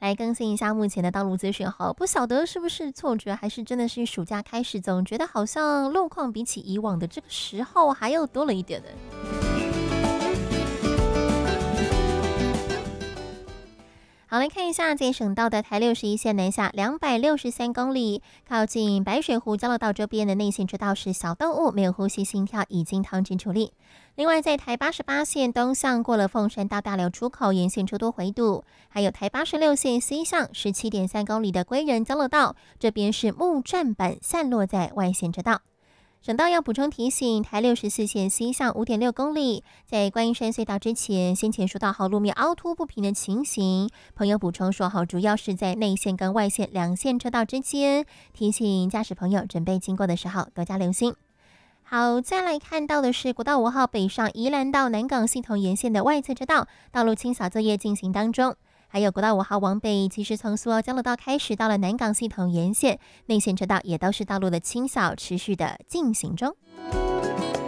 来更新一下目前的道路资讯好，不晓得是不是错觉，还是真的是暑假开始，总觉得好像路况比起以往的这个时候还要多了一点的。好，来看一下在省道的台61线南下263公里，靠近白水湖交流道周边的内线车道是小动物没有呼吸心跳，已经通知处理。另外，在台88线东向过了凤山道大寮出口沿线车多回堵，还有台86线西向17.3公里的归仁交流道，这边是木栈板散落在外线车道。省道要补充提醒，台64线西向5.6公里，在观音山隧道之前，先前说到好路面凹凸不平的情形，朋友补充说好，主要是在内线跟外线两线车道之间，提醒驾驶朋友准备经过的时候多加留心。好，再来看到的是国道5号北上宜兰到南港系统沿线的外侧车道，道路清扫作业进行当中。还有国道5号往北，其实从苏澳交流道开始到了南港系统沿线，内线车道也都是道路的清扫持续的进行中。